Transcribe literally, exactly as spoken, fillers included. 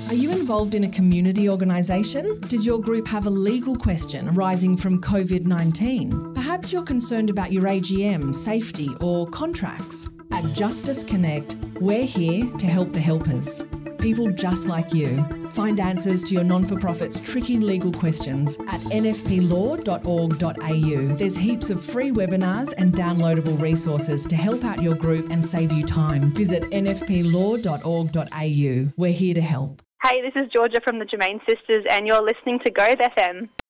Are you involved in a community organisation? Does your group have a legal question arising from covid nineteen? Perhaps you're concerned about your A G M, safety or contracts. At Justice Connect, we're here to help the helpers. People just like you. Find answers to your non-for-profit's tricky legal questions at n f p law dot org dot a u. There's heaps of free webinars and downloadable resources to help out your group and save you time. Visit n f p law dot org dot a u. We're here to help. Hey, this is Georgia from the Germain Sisters and you're listening to Go with F M.